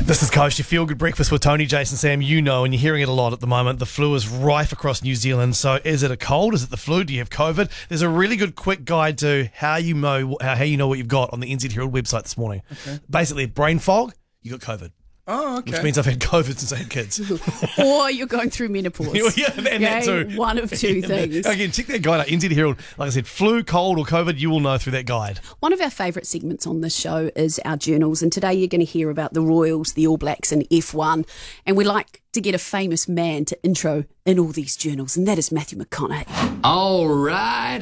This is Coast, your feel-good breakfast with Tony, Jason, Sam. You know, and you're hearing it a lot at the moment, the flu is rife across New Zealand. So is it a cold? Is it the flu? Do you have COVID? There's a really good quick guide to how you know what you've got on the NZ Herald website this morning. Okay. Basically, brain fog, you got COVID. Oh, okay. Which means I've had COVID since I had kids. Or you're going through menopause. Yeah, and that too. One of two things. Again, check that guide out, NZ Herald. Like I said, flu, cold or COVID, you will know through that guide. One of our favourite segments on this show is our journals, and today you're going to hear about the Royals, the All Blacks and F1, and we like to get a famous man to intro in all these journals, and that is Matthew McConaughey. All right.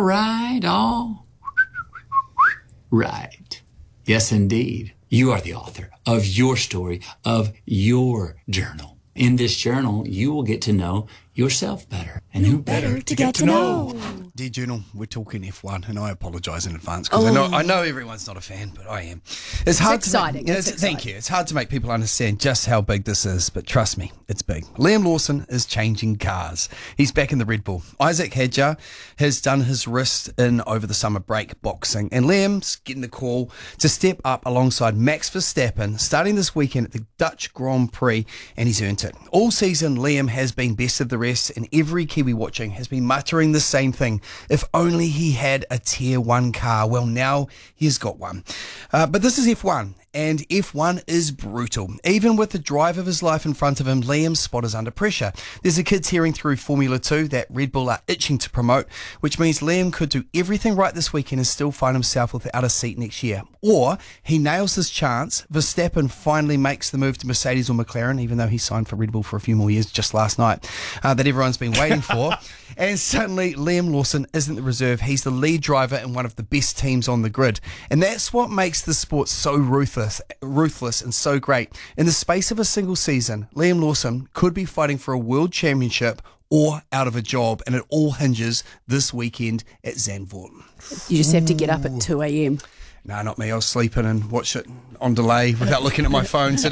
Yes, indeed. You are the author of your story, of your journal. In this journal, you will get to know yourself better. And who better to get to know? Dear Journal, we're talking F1, and I apologise in advance because I know everyone's not a fan, but I am. It's hard exciting. Thank you. It's hard to make people understand just how big this is, but trust me, it's big. Liam Lawson is changing cars. He's back in the Red Bull. Isaac Hadjar has done his wrist in over the summer break boxing, and Liam's getting the call to step up alongside Max Verstappen starting this weekend at the Dutch Grand Prix, and he's earned it. All season, Liam has been best of the rest, and every Kiwi watching has been muttering the same thing. If only he had a Tier 1 car. Well, now he's got one. But this is F1. And F1 is brutal. Even with the drive of his life in front of him, Liam's spot is under pressure. There's a kid tearing through Formula 2 that Red Bull are itching to promote, which means Liam could do everything right this weekend and still find himself without a seat next year. Or he nails his chance, Verstappen finally makes the move to Mercedes or McLaren, even though he signed for Red Bull for a few more years just last night, that everyone's been waiting for. And suddenly Liam Lawson isn't the reserve. He's the lead driver in one of the best teams on the grid. And that's what makes the sport so ruthless and so great. In the space of a single season, Liam Lawson could be fighting for a world championship or out of a job, and it all hinges this weekend at Zandvoort. You just have to get up at 2 a.m. No, not me. I was sleeping and watched it on delay without looking at my phone. So